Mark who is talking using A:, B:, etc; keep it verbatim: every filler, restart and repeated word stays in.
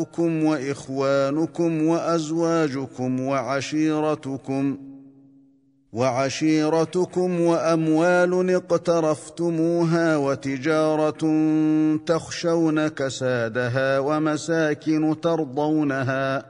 A: آباؤكم وإخوانكم وأزواجكم وعشيرتكم وعشيرتكم وأموال اقترفتموها وتجارة تخشون كسادها ومساكن ترضونها